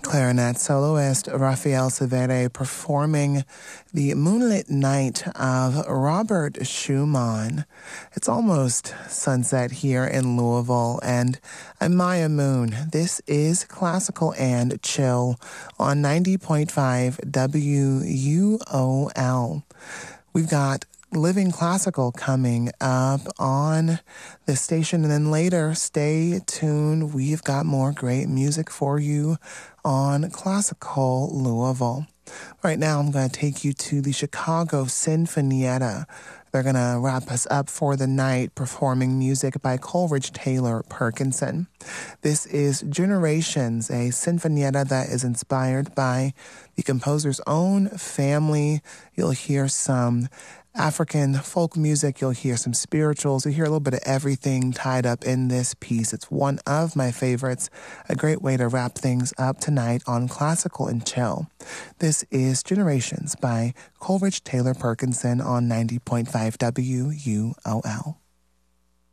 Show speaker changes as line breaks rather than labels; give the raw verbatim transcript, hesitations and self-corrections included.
clarinet soloist Rafael Severi performing the Moonlit Night of Robert Schumann. It's almost sunset here in Louisville, and I'm Maya Moon. This is Classical and Chill on ninety point five W U O L. We've got Living Classical coming up on the station, and then later, stay tuned. We've got more great music for you on Classical Louisville. Right now, I'm going to take you to the Chicago Sinfonietta. They're going to wrap us up for the night performing music by Coleridge Taylor Perkinson. This is Generations, a sinfonietta that is inspired by the composer's own family. You'll hear some African folk music, you'll hear some spirituals, you'll hear a little bit of everything tied up in this piece. It's one of my favorites, a great way to wrap things up tonight on Classical and Chill. This is Generations by Coleridge Taylor Perkinson on ninety point five W U O L.